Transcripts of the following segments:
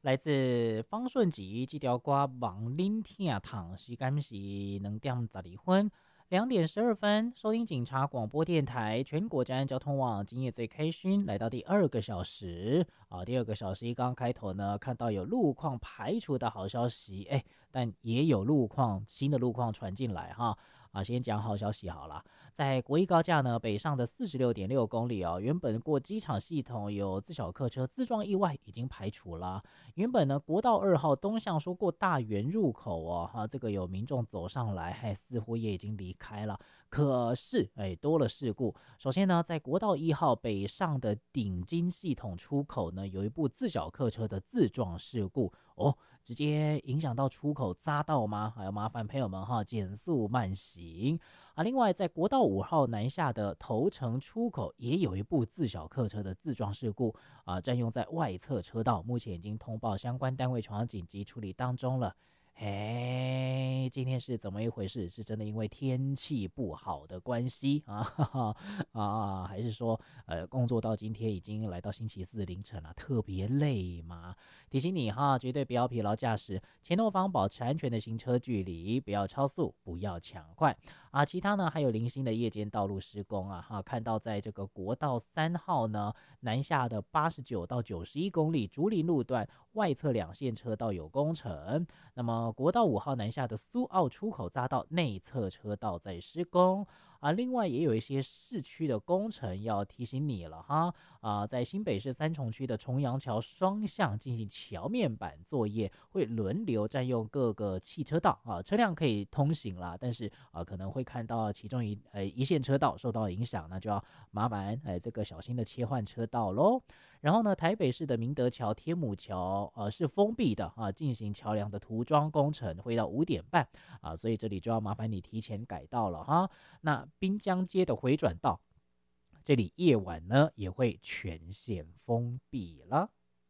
来自方顺吉这条歌望恁听痛，时间是2:12分，2:12分，收听警察广播电台全国治安交通网，今夜最开心，来到第二个小时啊。第二个小时一刚开头呢，看到有路况排除的好消息，但也有新的路况传进来哈。先讲好消息好了，在国一高架呢北上的46.6公里哦，原本过机场系统有自小客车自撞意外已经排除了。原本呢国道2号东向说过大园入口哦，这个有民众走上来，似乎也已经离开了。可是多了事故。首先呢，在国道1号北上的顶金系统出口呢，有一部自小客车的自撞事故哦，直接影响到出口匝道吗？还要麻烦朋友们减速慢行啊。另外，在国道5号南下的头城出口也有一部自小客车的自撞事故啊，占用在外侧车道，目前已经通报相关单位前往紧急处理当中了。今天是怎么一回事？是真的因为天气不好的关系还是说工作到今天已经来到星期四凌晨了，特别累吗？提醒你绝对不要疲劳驾驶，前后方保持安全的行车距离，不要超速，不要抢快啊。其他呢还有零星的夜间道路施工看到在这个国道3号呢南下的89到91公里竹林路段外侧2线车道有工程，那么国道5号南下的苏澳出口匝道内侧车道在施工另外也有一些市区的工程要提醒你了在新北市三重区的重阳桥双向进行桥面板作业，会轮流占用各个汽车道车辆可以通行啦，但是可能会看到其中一线车道受到影响，那就要麻烦这个小心的切换车道咯。然后呢，台北市的明德桥、天母桥是封闭的进行桥梁的涂装工程，会到5点半所以这里就要麻烦你提前改道了那滨江街的回转道，这里夜晚呢也会全线封闭了。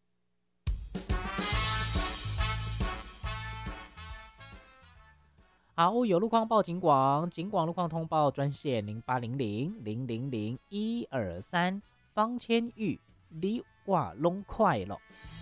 好，有路况报警广，警广路况通报专线0800000123，方千玉，你我拢快乐。